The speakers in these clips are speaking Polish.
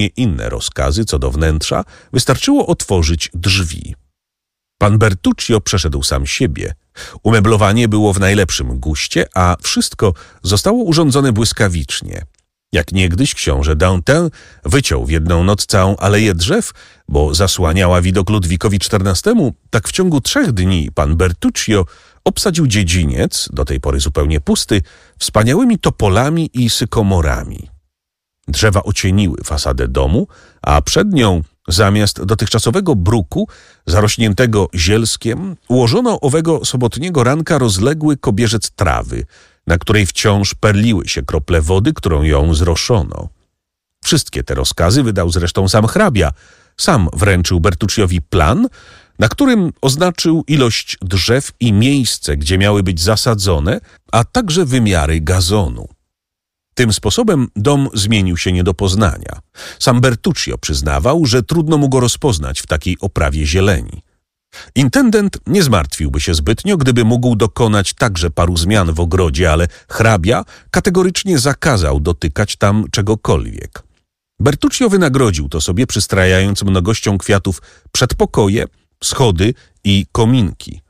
inne rozkazy co do wnętrza, wystarczyło otworzyć drzwi. Pan Bertuccio przeszedł sam siebie. Umeblowanie było w najlepszym guście, a wszystko zostało urządzone błyskawicznie. Jak niegdyś książę Dantin wyciął w jedną noc całą aleję drzew, bo zasłaniała widok Ludwikowi XIV, tak w ciągu 3 dni pan Bertuccio obsadził dziedziniec, do tej pory zupełnie pusty, wspaniałymi topolami i sykomorami. Drzewa ocieniły fasadę domu, a przed nią, zamiast dotychczasowego bruku, zarośniętego zielskiem, ułożono owego sobotniego ranka rozległy kobierzec trawy, na której wciąż perliły się krople wody, którą ją zroszono. Wszystkie te rozkazy wydał zresztą sam hrabia. Sam wręczył Bertucciowi plan, na którym oznaczył ilość drzew i miejsce, gdzie miały być zasadzone, a także wymiary gazonu. Tym sposobem dom zmienił się nie do poznania. Sam Bertuccio przyznawał, że trudno mu go rozpoznać w takiej oprawie zieleni. Intendent nie zmartwiłby się zbytnio, gdyby mógł dokonać także paru zmian w ogrodzie, ale hrabia kategorycznie zakazał dotykać tam czegokolwiek. Bertuccio wynagrodził to sobie, przystrajając mnogością kwiatów przedpokoje, schody i kominki.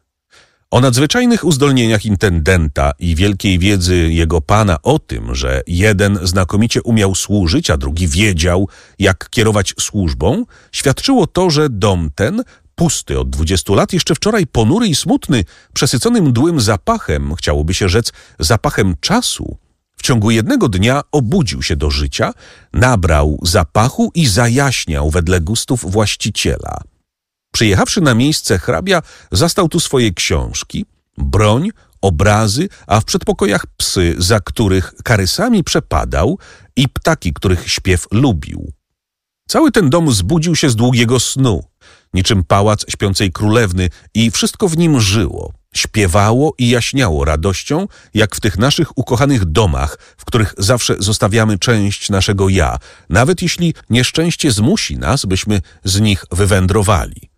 O nadzwyczajnych uzdolnieniach intendenta i wielkiej wiedzy jego pana o tym, że jeden znakomicie umiał służyć, a drugi wiedział, jak kierować służbą, świadczyło to, że dom ten, pusty od 20 lat, jeszcze wczoraj ponury i smutny, przesycony mdłym zapachem, chciałoby się rzec zapachem czasu, w ciągu jednego dnia obudził się do życia, nabrał zapachu i zajaśniał wedle gustów właściciela. Przyjechawszy na miejsce, hrabia zastał tu swoje książki, broń, obrazy, a w przedpokojach psy, za których karysami przepadał, i ptaki, których śpiew lubił. Cały ten dom zbudził się z długiego snu, niczym pałac śpiącej królewny, i wszystko w nim żyło, śpiewało i jaśniało radością, jak w tych naszych ukochanych domach, w których zawsze zostawiamy część naszego ja, nawet jeśli nieszczęście zmusi nas, byśmy z nich wywędrowali.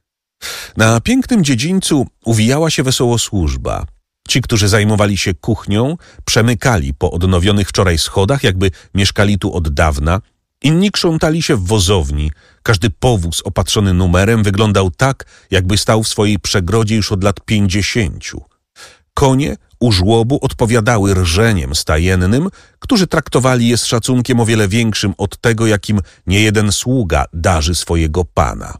Na pięknym dziedzińcu uwijała się wesoło służba. Ci, którzy zajmowali się kuchnią, przemykali po odnowionych wczoraj schodach, jakby mieszkali tu od dawna. Inni krzątali się w wozowni. Każdy powóz opatrzony numerem wyglądał tak, jakby stał w swojej przegrodzie już od lat 50. Konie u żłobu odpowiadały rżeniem stajennym, którzy traktowali je z szacunkiem o wiele większym od tego, jakim niejeden sługa darzy swojego pana.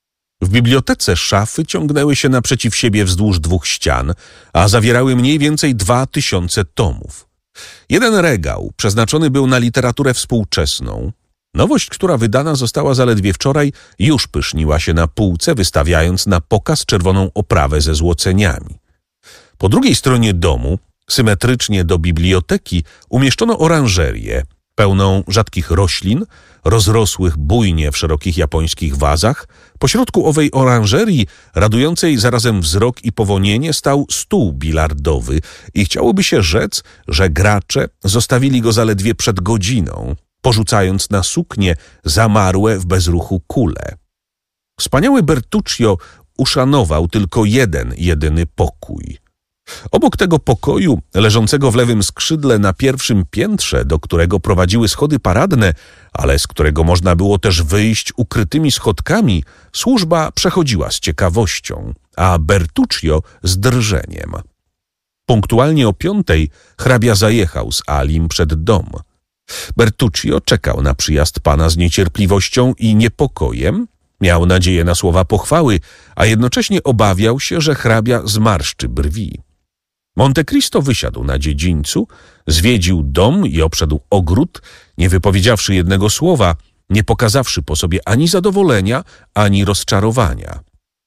W bibliotece szafy ciągnęły się naprzeciw siebie wzdłuż 2 ścian, a zawierały mniej więcej 2000 tomów. Jeden regał przeznaczony był na literaturę współczesną. Nowość, która wydana została zaledwie wczoraj, już pyszniła się na półce, wystawiając na pokaz czerwoną oprawę ze złoceniami. Po drugiej stronie domu, symetrycznie do biblioteki, umieszczono oranżerię, pełną rzadkich roślin, rozrosłych bujnie w szerokich japońskich wazach. Pośrodku owej oranżerii, radującej zarazem wzrok i powonienie, stał stół bilardowy i chciałoby się rzec, że gracze zostawili go zaledwie przed godziną, porzucając na suknie zamarłe w bezruchu kule. Wspaniały Bertuccio uszanował tylko jeden jedyny pokój. Obok tego pokoju, leżącego w lewym skrzydle na pierwszym piętrze, do którego prowadziły schody paradne, ale z którego można było też wyjść ukrytymi schodkami, służba przechodziła z ciekawością, a Bertuccio z drżeniem. Punktualnie o 5 hrabia zajechał z Alim przed dom. Bertuccio czekał na przyjazd pana z niecierpliwością i niepokojem, miał nadzieję na słowa pochwały, a jednocześnie obawiał się, że hrabia zmarszczy brwi. Monte Cristo wysiadł na dziedzińcu, zwiedził dom i obszedł ogród, nie wypowiedziawszy jednego słowa, nie pokazawszy po sobie ani zadowolenia, ani rozczarowania.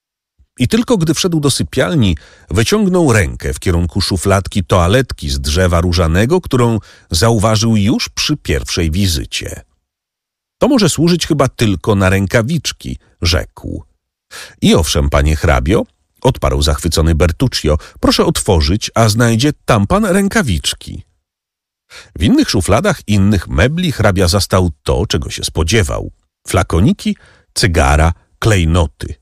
I tylko gdy wszedł do sypialni, wyciągnął rękę w kierunku szufladki toaletki z drzewa różanego, którą zauważył już przy pierwszej wizycie. To może służyć chyba tylko na rękawiczki, rzekł. I owszem, panie hrabio, odparł zachwycony Bertuccio, proszę otworzyć, a znajdzie tam pan rękawiczki. W innych szufladach innych mebli hrabia zastał to, czego się spodziewał. Flakoniki, cygara, klejnoty.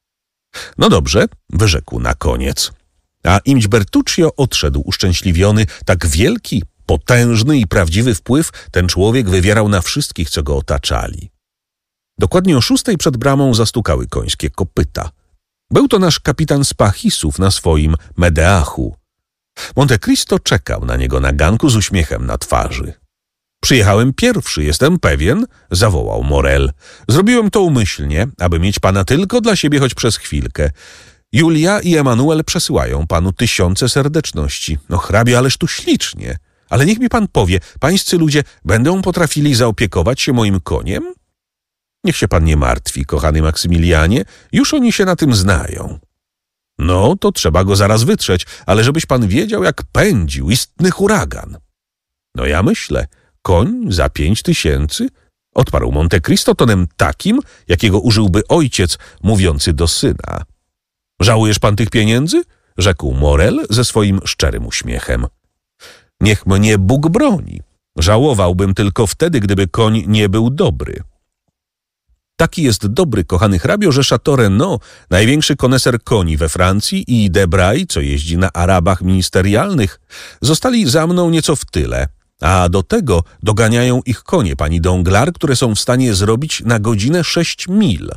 No dobrze, wyrzekł na koniec. A imć Bertuccio odszedł uszczęśliwiony, tak wielki, potężny i prawdziwy wpływ ten człowiek wywierał na wszystkich, co go otaczali. Dokładnie o 6:00 przed bramą zastukały końskie kopyta. Był to nasz kapitan z Pachisów na swoim Medeachu. Monte Cristo czekał na niego na ganku z uśmiechem na twarzy. Przyjechałem pierwszy, jestem pewien, zawołał Morel. Zrobiłem to umyślnie, aby mieć pana tylko dla siebie choć przez chwilkę. Julia i Emanuel przesyłają panu 1000 serdeczności. No hrabio, ależ tu ślicznie. Ale niech mi pan powie, pańscy ludzie będą potrafili zaopiekować się moim koniem? Niech się pan nie martwi, kochany Maksymilianie, już oni się na tym znają. No, to trzeba go zaraz wytrzeć, ale żebyś pan wiedział, jak pędził, istny huragan. No ja myślę, koń za 5000? Odparł Monte Cristo tonem takim, jakiego użyłby ojciec mówiący do syna. Żałujesz pan tych pieniędzy? Rzekł Morel ze swoim szczerym uśmiechem. Niech mnie Bóg broni. Żałowałbym tylko wtedy, gdyby koń nie był dobry. Taki jest dobry, kochany hrabio, że Château Renaud, największy koneser koni we Francji, i Debray, co jeździ na Arabach ministerialnych, zostali za mną nieco w tyle, a do tego doganiają ich konie pani Danglars, które są w stanie zrobić na godzinę 6 mil.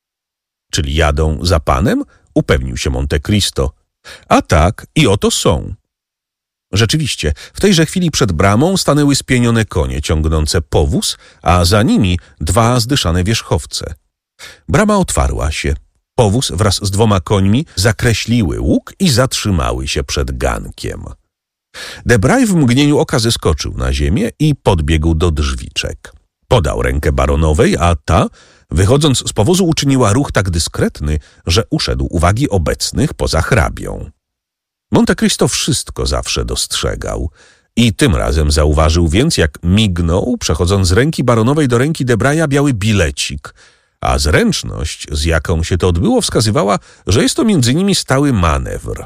Czyli jadą za panem? Upewnił się Monte Cristo. A tak, i oto są. Rzeczywiście, w tejże chwili przed bramą stanęły spienione konie ciągnące powóz, a za nimi 2 zdyszane wierzchowce. Brama otwarła się. Powóz wraz z 2 końmi zakreśliły łuk i zatrzymały się przed gankiem. Debray w mgnieniu oka zeskoczył na ziemię i podbiegł do drzwiczek. Podał rękę baronowej, a ta, wychodząc z powozu, uczyniła ruch tak dyskretny, że uszedł uwagi obecnych poza hrabią. Monte Cristo wszystko zawsze dostrzegał i tym razem zauważył więc, jak mignął, przechodząc z ręki baronowej do ręki Debraya, biały bilecik, a zręczność, z jaką się to odbyło, wskazywała, że jest to między nimi stały manewr.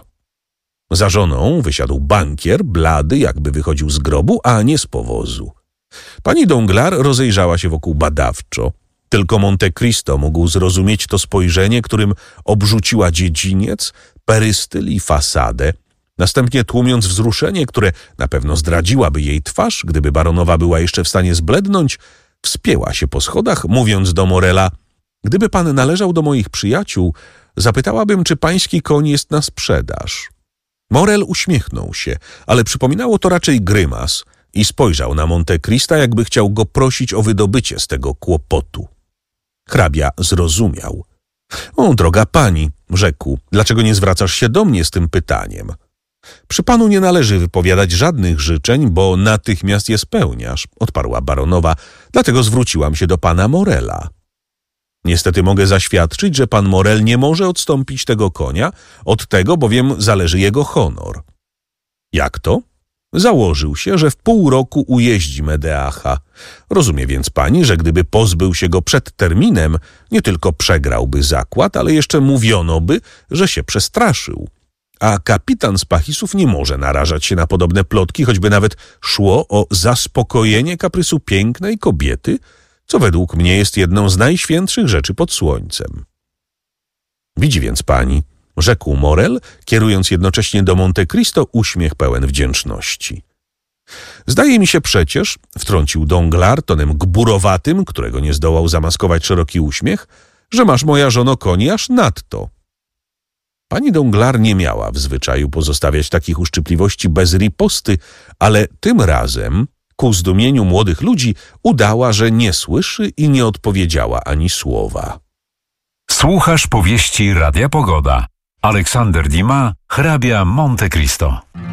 Za żoną wysiadł bankier, blady, jakby wychodził z grobu, a nie z powozu. Pani Danglars rozejrzała się wokół badawczo. Tylko Monte Cristo mógł zrozumieć to spojrzenie, którym obrzuciła dziedziniec, perystyl i fasadę, następnie tłumiąc wzruszenie, które na pewno zdradziłaby jej twarz, gdyby baronowa była jeszcze w stanie zblednąć, wspięła się po schodach, mówiąc do Morela: gdyby pan należał do moich przyjaciół, zapytałabym, czy pański koń jest na sprzedaż. Morel uśmiechnął się, ale przypominało to raczej grymas i spojrzał na Monte Crista, jakby chciał go prosić o wydobycie z tego kłopotu. Hrabia zrozumiał. O, droga pani, rzekł, dlaczego nie zwracasz się do mnie z tym pytaniem? Przy panu nie należy wypowiadać żadnych życzeń, bo natychmiast je spełniasz, odparła baronowa, dlatego zwróciłam się do pana Morela. Niestety mogę zaświadczyć, że pan Morel nie może odstąpić tego konia, od tego bowiem zależy jego honor. Jak to? Założył się, że w pół roku ujeździ Medeacha. Rozumie więc pani, że gdyby pozbył się go przed terminem, nie tylko przegrałby zakład, ale jeszcze mówiono by, że się przestraszył. A kapitan z Pachisów nie może narażać się na podobne plotki, choćby nawet szło o zaspokojenie kaprysu pięknej kobiety, co według mnie jest jedną z najświętszych rzeczy pod słońcem. Widzi więc pani, rzekł Morel, kierując jednocześnie do Monte Cristo uśmiech pełen wdzięczności. Zdaje mi się przecież, wtrącił Danglars tonem gburowatym, którego nie zdołał zamaskować szeroki uśmiech, że masz, moja żono, koni aż nadto. Pani Danglars nie miała w zwyczaju pozostawiać takich uszczypliwości bez riposty, ale tym razem, ku zdumieniu młodych ludzi, udała, że nie słyszy i nie odpowiedziała ani słowa. Słuchasz powieści Radia Pogoda. Aleksander Dumas, hrabia Monte Cristo.